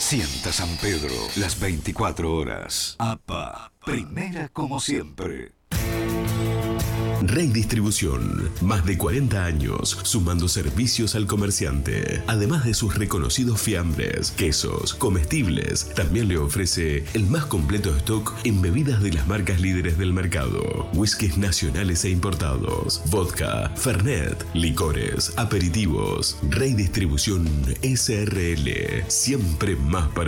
Sienta San Pedro las 24 horas. APA, primera como siempre. Rey Distribución, más de 40 años sumando servicios al comerciante. Además de sus reconocidos fiambres, quesos, comestibles, también le ofrece el más completo stock en bebidas de las marcas líderes del mercado. Whiskies nacionales e importados, vodka, fernet, licores, aperitivos. Rey Distribución SRL, siempre más para